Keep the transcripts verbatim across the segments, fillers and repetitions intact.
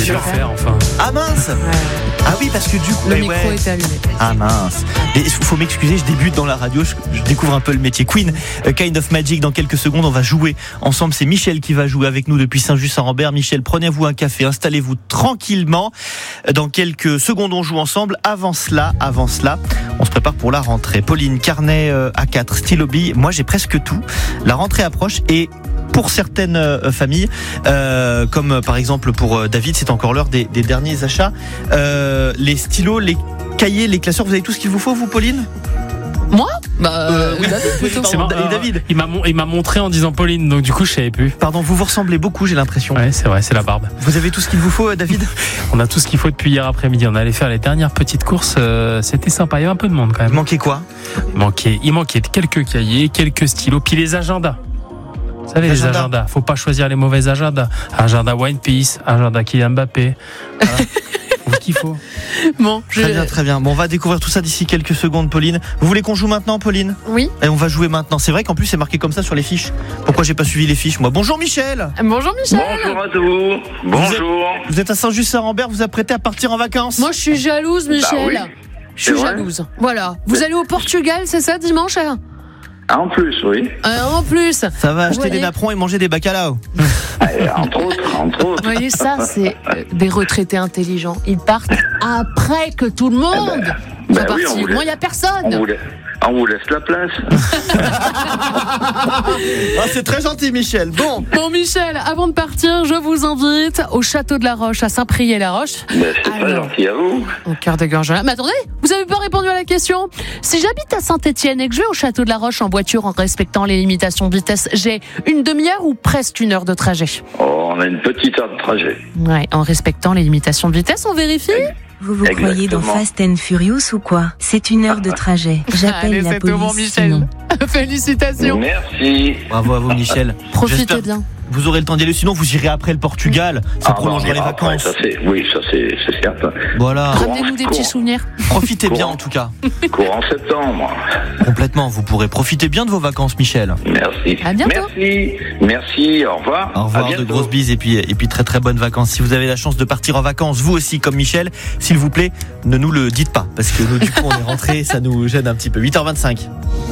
je vais le faire enfin. Ah mince. Ouais. Ah oui, parce que du coup le ouais, micro ouais. est allumé. Ah mince. Il faut m'excuser, je débute dans la radio, je, je découvre un peu le métier. Queen, uh, Kind of Magic, dans quelques secondes, on va jouer ensemble. C'est Michel qui va jouer avec nous depuis Saint-Just-Saint-Rambert. Michel, prenez-vous un café, installez-vous tranquillement. Dans quelques secondes, on joue ensemble. Avant cela, avant cela, on se prépare pour la rentrée. Pauline, carnet euh, A quatre, stylo bille. Moi, j'ai presque tout. La rentrée approche et pour certaines euh, familles, euh, comme euh, par exemple pour euh, David, c'est encore l'heure des, des derniers achats. Euh, les stylos, les cahiers, les classeurs, vous avez tout ce qu'il vous faut, vous, Pauline ? Moi Bah, euh, oui, David, plutôt. c'est bon, David. David. Il m'a, il m'a montré en disant Pauline, donc du coup, je savais plus. Pardon, vous vous ressemblez beaucoup, j'ai l'impression. Ouais, c'est vrai, c'est la barbe. Vous avez tout ce qu'il vous faut, David ? On a tout ce qu'il faut depuis hier après-midi. On allait faire les dernières petites courses. Euh, c'était sympa. Il y avait un peu de monde quand même. Il manquait quoi ? Il manquait, il manquait quelques cahiers, quelques stylos, puis les agendas. Vous savez, les agendas. agendas. Faut pas choisir les mauvais agendas. Agenda One Piece, agenda Kylian Mbappé. Voilà. Ce qu'il faut. Bon, très je... bien, très bien. Bon, on va découvrir tout ça d'ici quelques secondes, Pauline. Vous voulez qu'on joue maintenant, Pauline ? Oui. Et on va jouer maintenant. C'est vrai qu'en plus, c'est marqué comme ça sur les fiches. Pourquoi j'ai pas suivi les fiches, moi ? Bonjour, Michel. Bonjour, Michel. Bonjour à tous. Bonjour. Vous êtes, vous êtes à Saint-Just-Saint-Rambert. Vous apprêtez à partir en vacances ? Moi, je suis jalouse, Michel. Bah oui. Je suis jalouse. Voilà. Vous allez au Portugal, c'est ça, dimanche ? Ah, en plus, oui. Euh, en plus. Ça va acheter des napperons et manger des bacalao. Allez, entre autres, entre autres. Vous voyez, ça, c'est euh, des retraités intelligents. Ils partent après que tout le monde eh ben, soit ben parti. Oui, Moi, il n'y a personne. On vous, laisse, on vous laisse la place. Ah, c'est très gentil, Michel. Bon. Bon, Michel, avant de partir, je vous invite au château de la Roche, à Saint-Priest-la-Roche. Ben, c'est très gentil à vous. Au cœur de Gorgela. Mais attendez, vous n'avez pas répondu à la question. Si j'habite à Saint-Étienne et que je vais au château de la Roche en voiture en respectant les limitations de vitesse, j'ai une demi-heure ou presque une heure de trajet ? Oh, on a une petite heure de trajet. Ouais, en respectant les limitations de vitesse, on vérifie ? Vous vous Exactement. croyez dans Fast and Furious ou quoi ? C'est une heure de trajet. J'appelle Allez, la c'est police. tout bon, Michel. Félicitations. Merci. Bravo à vous, Michel. Profitez J'espère bien. Vous aurez le temps d'y aller, sinon vous irez après le Portugal. Ça Ah, prolongera non, les après, vacances. Ça, c'est, oui, ça c'est, c'est certain. Voilà. Ramenez-nous des courant. petits souvenirs. Profitez bien Courant. en tout cas. Courant septembre. Complètement, vous pourrez profiter bien de vos vacances, Michel. Merci. À bientôt. Merci. Merci. Au revoir. Au revoir, de grosses bises et puis, et puis très très bonnes vacances. Si vous avez la chance de partir en vacances, vous aussi comme Michel, s'il vous plaît, ne nous le dites pas. Parce que nous, du coup, on est rentrés, ça nous gêne un petit peu. huit heures vingt-cinq.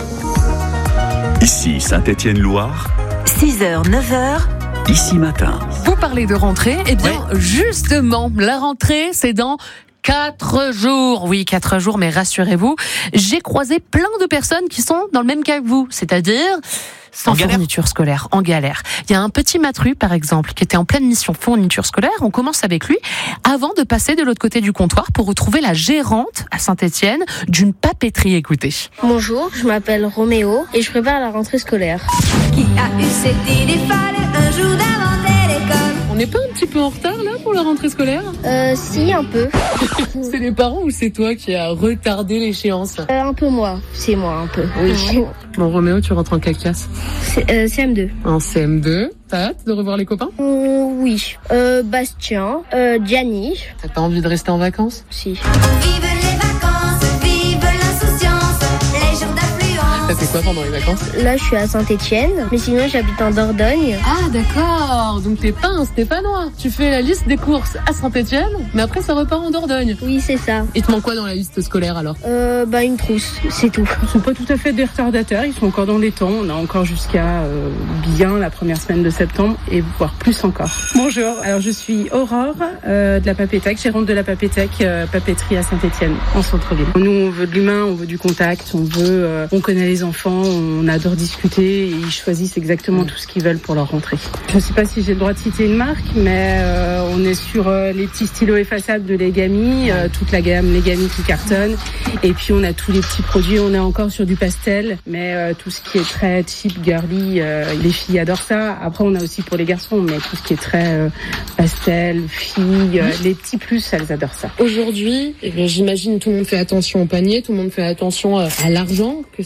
Ici Saint-Étienne-Loire. six heures, neuf heures. Ici matin. Vous parlez de rentrée, eh bien, Ouais. justement, la rentrée, c'est dans quatre jours. Oui, quatre jours, mais rassurez-vous, j'ai croisé plein de personnes qui sont dans le même cas que vous, c'est-à-dire sans En galère. fourniture scolaire, en galère. Il y a un petit Matru, par exemple, qui était en pleine mission fourniture scolaire. On commence avec lui avant de passer de l'autre côté du comptoir pour retrouver la gérante à Saint-Étienne d'une papeterie. Écoutez. Bonjour, je m'appelle Roméo et je prépare la rentrée scolaire. Qui a eu cette idée folle un jour d'inventer l'école? On n'est pas un petit peu en retard là pour la rentrée scolaire ? Euh, si, un peu. C'est les parents ou c'est toi qui as retardé l'échéance ? Euh, un peu moi, c'est moi un peu. Oui. Bon, Roméo, tu rentres en quelle classe ? C'est, euh, C M deux. En C M deux. T'as hâte de revoir les copains ? Euh, oui. Euh, Bastien, euh, Gianni. T'as pas envie de rester en vacances ? Si. Vive les vacances, vive l'insouciance, les jours d'affluence. T'as fait quoi pendant les vacances ? Là, je suis à Saint-Étienne, mais sinon, j'habite en Dordogne. Ah d'accord, donc t'es pas un Stéphanois. Tu fais la liste des courses à Saint-Étienne, mais après ça repart en Dordogne. Oui, c'est ça. Il te manque quoi dans la liste scolaire alors ? Euh, bah, une trousse, c'est tout. Ils sont pas tout à fait des retardateurs, ils sont encore dans les temps. On a encore jusqu'à euh, bien la première semaine de septembre et voire plus encore. Bonjour, alors je suis Aurore euh, de la Papétec, gérante de la Papétec, euh, papeterie à Saint-Étienne, en centre-ville. Nous, on veut de l'humain, on veut du contact, on veut, euh, on connaît les enfants, on adore discuter et ils choisissent exactement tout ce qu'ils veulent pour leur rentrée. Je sais pas si j'ai le droit de citer une marque, mais euh, on est sur euh, les petits stylos effaçables de Legami, euh, toute la gamme Legami qui cartonne. Et puis on a tous les petits produits, on est encore sur du pastel, mais euh, tout ce qui est très cheap, girly, euh, les filles adorent ça. Après on a aussi pour les garçons, mais tout ce qui est très euh, pastel, filles, euh, les petits plus, elles adorent ça. Aujourd'hui, eh bien, j'imagine tout le monde fait attention au panier, tout le monde fait attention à l'argent que ça peut coûter.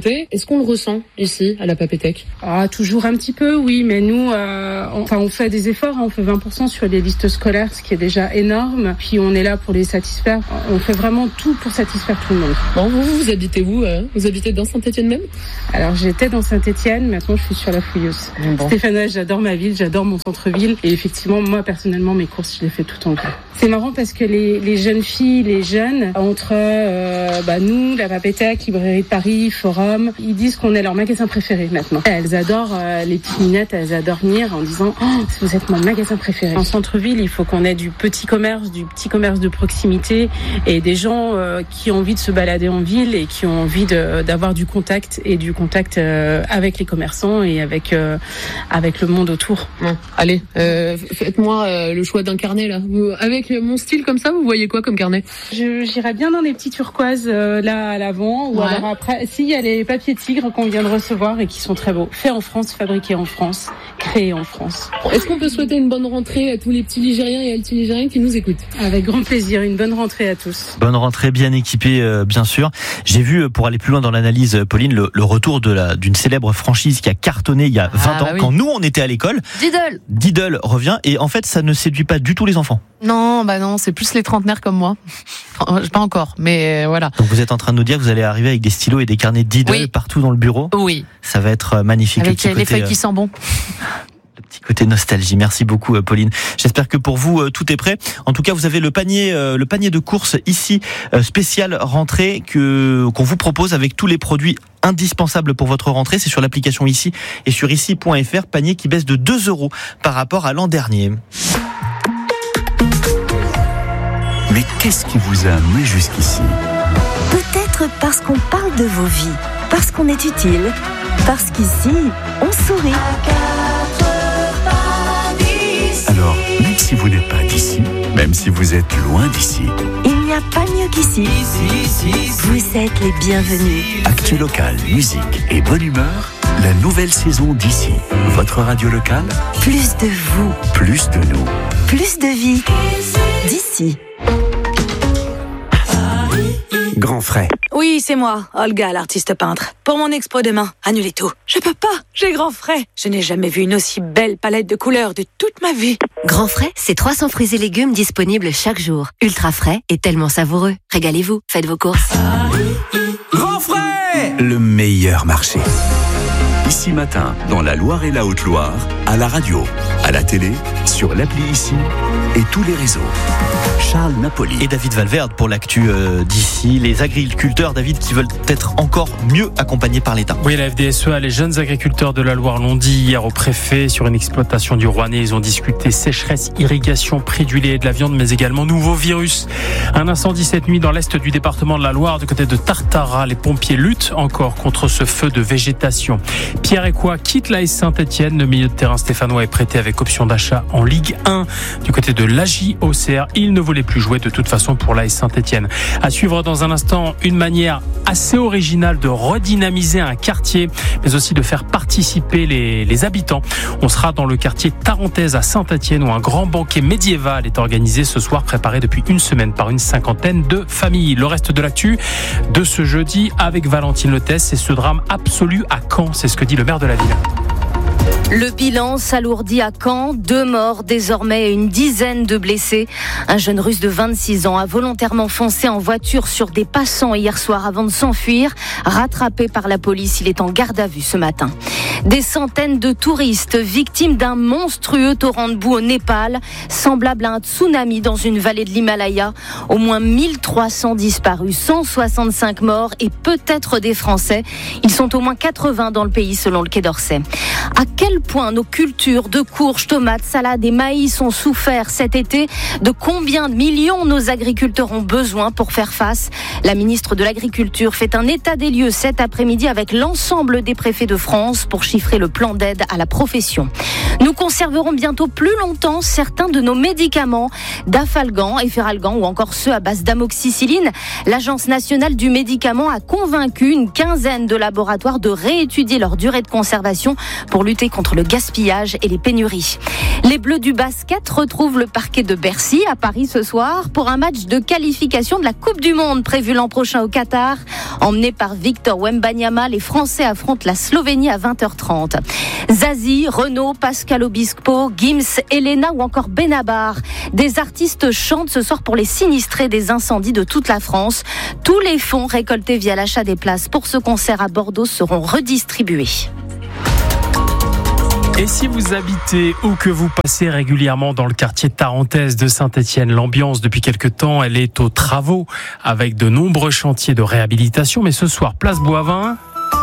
côté. Est-ce qu'on le ressent ici à la Papétech ? Ah, toujours un petit peu, oui, mais nous, euh, on, enfin, on fait des efforts, hein, on fait vingt pour cent sur les listes scolaires, ce qui est déjà énorme. Puis on est là pour les satisfaire. On fait vraiment tout pour satisfaire tout le monde. Bon, vous, vous habitez où euh Vous habitez dans Saint-Étienne même ? Alors j'étais dans Saint-Étienne, maintenant je suis sur la Fouilleuse. Bon. Stéphanois, j'adore ma ville, j'adore mon centre-ville. Et effectivement, moi personnellement, mes courses, je les fais tout en ville. C'est marrant parce que les, les jeunes filles, les jeunes, entre euh, bah, nous, la Papétech, Librairie de Paris, Forum, ils disent qu'on est leur magasin préféré maintenant. Elles adorent euh, les petites minettes, elles adorent venir en disant « Oh, vous êtes mon magasin préféré ». En centre-ville, il faut qu'on ait du petit commerce, du petit commerce de proximité et des gens euh, qui ont envie de se balader en ville et qui ont envie de, d'avoir du contact et du contact euh, avec les commerçants et avec, euh, avec le monde autour. Bon, allez, euh, faites-moi euh, le choix d'un carnet là. Vous, avec mon style comme ça, vous voyez quoi comme carnet ? Je, J'irais bien dans des petits turquoises euh, là à l'avant ou ouais. alors après. Si, il y a les papiers tigres qu'on vient de recevoir et qui sont très beaux. Faits en France, fabriqués en France, créés en France. Est-ce qu'on peut souhaiter une bonne rentrée à tous les petits Ligériens et petits Ligériens qui nous écoutent ? Avec grand plaisir, une bonne rentrée à tous. Bonne rentrée, bien équipée, euh, bien sûr. J'ai vu, pour aller plus loin dans l'analyse, Pauline, le, le retour de la, d'une célèbre franchise qui a cartonné il y a vingt ah, ans, bah oui. quand nous on était à l'école. Diddle Diddle revient et en fait ça ne séduit pas du tout les enfants. Non, bah non, c'est plus les trentenaires comme moi. Enfin, pas encore, mais voilà. Donc vous êtes en train de nous dire que vous allez arriver avec des stylos et des carnets Diddle oui. partout dans le bureau. Oui. Ça va être magnifique. Avec les côté, feuilles euh... qui sentent bon. Le petit côté nostalgie. Merci beaucoup, Pauline. J'espère que pour vous, tout est prêt. En tout cas, vous avez le panier, le panier de courses ici, spécial rentrée, que, qu'on vous propose avec tous les produits indispensables pour votre rentrée. C'est sur l'application Ici et sur ici point f r. Panier qui baisse de deux euros par rapport à l'an dernier. Mais qu'est-ce qui vous a amené jusqu'ici ? Peut-être parce qu'on parle de vos vies, parce qu'on est utile, parce qu'ici, on sourit. Alors, même si vous n'êtes pas d'ici, même si vous êtes loin d'ici, il n'y a pas mieux qu'ici. Vous êtes les bienvenus. Actu local, musique et bonne humeur, la nouvelle saison d'Ici. Votre radio locale, Plus de vous, plus de nous. plus de vie. D'ici. Grand frais. Oui, c'est moi, Olga, l'artiste peintre. Pour mon expo demain, annulez tout. Je peux pas, j'ai grand frais. Je n'ai jamais vu une aussi belle palette de couleurs de toute ma vie. Grand frais, c'est trois cents fruits et légumes disponibles chaque jour. Ultra frais et tellement savoureux. Régalez-vous, faites vos courses. Grand frais, le meilleur marché. Ici matin, dans la Loire et la Haute-Loire, à la radio, à la télé, sur l'appli Ici et tous les réseaux. Charles Napoli. Et David Valverde pour l'actu euh, d'ici. Les agriculteurs, David, qui veulent être encore mieux accompagnés par l'État. Oui, la F D S E A, les jeunes agriculteurs de la Loire l'ont dit hier au préfet sur une exploitation du Rouennais. Ils ont discuté sécheresse, irrigation, prix du lait et de la viande, mais également nouveaux virus. Un incendie cette nuit dans l'est du département de la Loire, du côté de Tartaras. Les pompiers luttent encore contre ce feu de végétation. Pierre Écoix quitte l'A S Saint-Étienne. Le milieu de terrain stéphanois est prêté avec option d'achat en Ligue un. Du côté de l'A J O C R, il ne voulait plus jouer de toute façon pour l'A S Saint-Étienne. À suivre dans un instant, une manière assez originale de redynamiser un quartier, mais aussi de faire participer les, les habitants. On sera dans le quartier Tarentaise à Saint-Étienne où un grand banquet médiéval est organisé ce soir, préparé depuis une semaine par une cinquantaine de familles. Le reste de l'actu de ce jeudi avec Valentine Letès, c'est ce drame absolu à Caen, c'est ce que dit le maire de la ville. Le bilan s'alourdit à Caen, deux morts désormais et une dizaine de blessés. Un jeune russe de vingt-six ans a volontairement foncé en voiture sur des passants hier soir avant de s'enfuir. Rattrapé par la police, il est en garde à vue ce matin. Des centaines de touristes victimes d'un monstrueux torrent de boue au Népal, semblable à un tsunami dans une vallée de l'Himalaya. Au moins mille trois cents disparus, cent soixante-cinq morts et peut-être des Français. Ils sont au moins quatre-vingts dans le pays selon le Quai d'Orsay. À quel point nos cultures de courges, tomates, salades et maïs ont souffert cet été? De combien de millions nos agriculteurs ont besoin pour faire face? La ministre de l'Agriculture fait un état des lieux cet après-midi avec l'ensemble des préfets de France pour chiffrer le plan d'aide à la profession. Nous conserverons bientôt plus longtemps certains de nos médicaments, Dafalgan, Efferalgan ou encore ceux à base d'amoxicilline. L'Agence nationale du médicament a convaincu une quinzaine de laboratoires de réétudier leur durée de conservation pour lutter contre le gaspillage et les pénuries. Les Bleus du basket retrouvent le parquet de Bercy à Paris ce soir pour un match de qualification de la Coupe du Monde prévu l'an prochain au Qatar. Emmené par Victor Wembanyama, les Français affrontent la Slovénie à vingt heures trente. Zazie, Renaud, Pascal Obispo, Gims, Elena ou encore Benabar. Des artistes chantent ce soir pour les sinistrés des incendies de toute la France. Tous les fonds récoltés via l'achat des places pour ce concert à Bordeaux seront redistribués. Et si vous habitez ou que vous passez régulièrement dans le quartier Tarentaise de Saint-Étienne, l'ambiance depuis quelque temps, elle est aux travaux avec de nombreux chantiers de réhabilitation. Mais ce soir, place Boivin,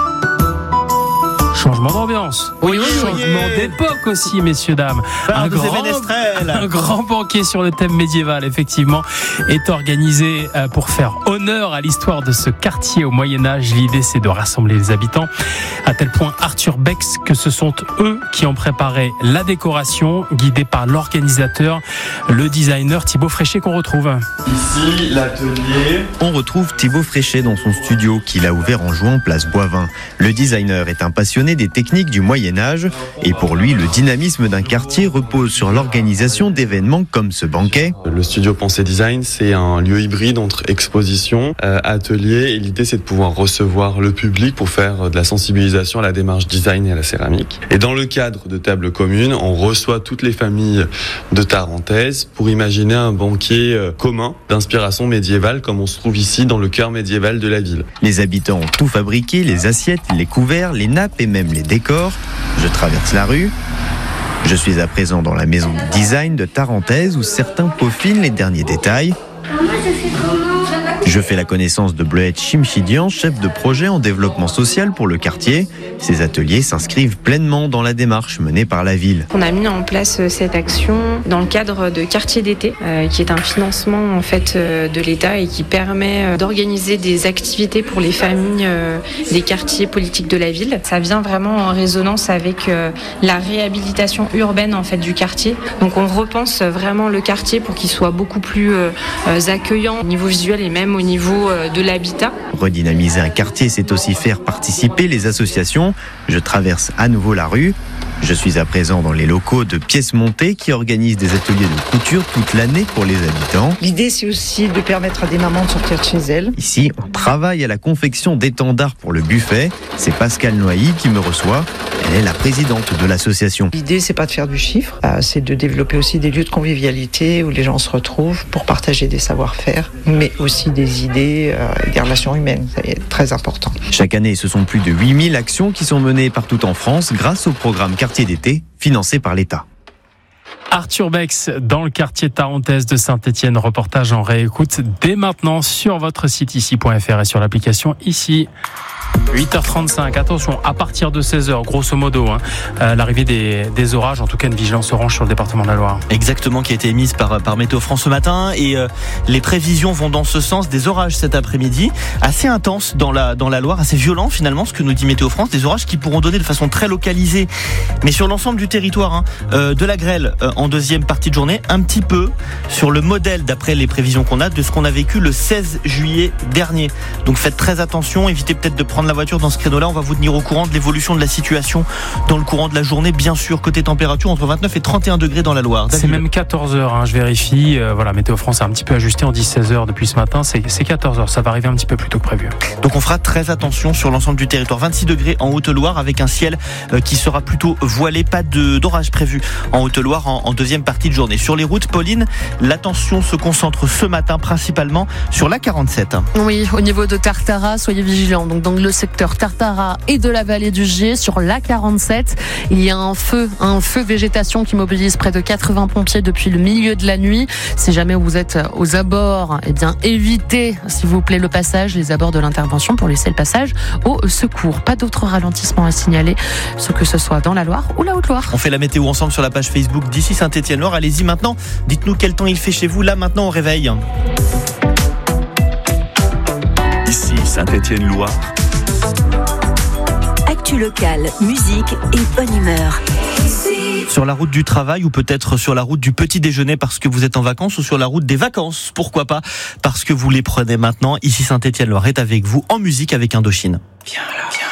changement d'ambiance. Oui, oui, changement oui. d'époque aussi, messieurs, dames. Un grand, un grand banquet sur le thème médiéval, effectivement, est organisé pour faire honneur à l'histoire de ce quartier au Moyen-Âge. L'idée, c'est de rassembler les habitants. À tel point, Arthur Bex, que ce sont eux qui ont préparé la décoration, guidée par l'organisateur, le designer Thibaut Fréchet, qu'on retrouve. Ici, l'atelier. On retrouve Thibaut Fréchet dans son studio, qu'il a ouvert en juin place Boivin. Le designer est un passionné des techniques du Moyen-Âge et pour lui, le dynamisme d'un quartier repose sur l'organisation d'événements comme ce banquet. Le studio Pensée Design, c'est un lieu hybride entre exposition, euh, atelier et l'idée c'est de pouvoir recevoir le public pour faire de la sensibilisation à la démarche design et à la céramique. Et dans le cadre de tables communes, on reçoit toutes les familles de Tarentaise pour imaginer un banquet euh, commun d'inspiration médiévale comme on se trouve ici dans le cœur médiéval de la ville. Les habitants ont tout fabriqué, les assiettes, les couverts, les nappes et même les décors. Je traverse la rue. Je suis à présent dans la maison de design de Tarentaise où certains peaufinent les derniers détails. Je fais la connaissance de Bleuette Chimchidian, chef de projet en développement social pour le quartier. Ces ateliers s'inscrivent pleinement dans la démarche menée par la ville. On a mis en place cette action dans le cadre de Quartier d'été, euh, qui est un financement en fait euh, de l'État et qui permet euh, d'organiser des activités pour les familles euh, des quartiers politiques de la ville. Ça vient vraiment en résonance avec euh, la réhabilitation urbaine en fait du quartier. Donc on repense vraiment le quartier pour qu'il soit beaucoup plus euh, accueillant au niveau visuel et même au niveau de l'habitat. Redynamiser un quartier, c'est aussi faire participer les associations. Je traverse à nouveau la rue. Je suis à présent dans les locaux de Pièces Montées qui organisent des ateliers de couture toute l'année pour les habitants. L'idée, c'est aussi de permettre à des mamans de sortir de chez elles. Ici, on travaille à la confection d'étendards pour le buffet. C'est Pascal Noilly qui me reçoit. Elle est la présidente de l'association. L'idée, c'est pas de faire du chiffre, c'est de développer aussi des lieux de convivialité où les gens se retrouvent pour partager des savoir-faire, mais aussi des idées et des relations humaines. C'est très important. Chaque année, ce sont plus de huit mille actions qui sont menées partout en France grâce au programme Quartier d'été financé par l'État. Arthur Bex dans le quartier Tarentaise de Saint-Étienne. Reportage en réécoute dès maintenant sur votre site ici point f r et sur l'application ici. huit heures trente-cinq, attention, à partir de seize heures, grosso modo, hein, euh, l'arrivée des, des orages, en tout cas une vigilance orange sur le département de la Loire. Exactement, qui a été émise par, par Météo France ce matin, et euh, les prévisions vont dans ce sens, des orages cet après-midi, assez intenses dans la, dans la Loire, assez violents finalement, ce que nous dit Météo France, des orages qui pourront donner de façon très localisée, mais sur l'ensemble du territoire, hein, euh, de la grêle euh, en deuxième partie de journée, un petit peu sur le modèle, d'après les prévisions qu'on a, de ce qu'on a vécu le seize juillet dernier. Donc faites très attention, évitez peut-être de prendre la voiture dans ce créneau-là. On va vous tenir au courant de l'évolution de la situation dans le courant de la journée. Bien sûr, côté température, entre vingt-neuf et trente et un degrés dans la Loire. David. C'est même quatorze heures, hein, je vérifie. Euh, voilà, Météo France a un petit peu ajusté. On dit seize heures depuis ce matin. C'est, c'est quatorze heures. Ça va arriver un petit peu plus tôt que prévu. Donc on fera très attention sur l'ensemble du territoire. vingt-six degrés en Haute-Loire avec un ciel euh, qui sera plutôt voilé. Pas de, d'orage prévu en Haute-Loire en, en deuxième partie de journée. Sur les routes, Pauline, l'attention se concentre ce matin principalement sur la quarante-sept. Oui, au niveau de Tartara, soyez vigilants. Donc dans le secteur Tartara et de la vallée du Gier, sur la quarante-sept, il y a un feu, un feu végétation qui mobilise près de quatre-vingts pompiers depuis le milieu de la nuit. Si jamais vous êtes aux abords, eh bien évitez, s'il vous plaît, le passage, les abords de l'intervention pour laisser le passage au secours. Pas d'autres ralentissements à signaler, ce que ce soit dans la Loire ou la Haute-Loire. On fait la météo ensemble sur la page Facebook d'ici Saint-Étienne-Loire. Allez-y maintenant, dites-nous quel temps il fait chez vous, là maintenant au réveil. Ici Saint-Étienne-Loire. Actu locale, musique et bonne humeur. Sur la route du travail ou peut-être sur la route du petit déjeuner parce que vous êtes en vacances ou sur la route des vacances, pourquoi pas, parce que vous les prenez maintenant. Ici Saint-Étienne-Loire est avec vous en musique avec Indochine. Viens là, viens.